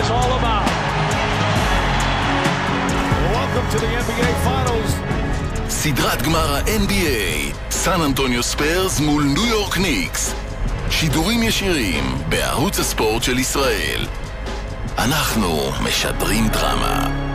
is all about. Welcome to the NBA Finals. סדרת גמר ה-NBA, סן אנטוניו ספיירס מול ניו יורק ניקס. שידורים ישירים בערוץ הספורט של ישראל. אנחנו משדרים דרמה.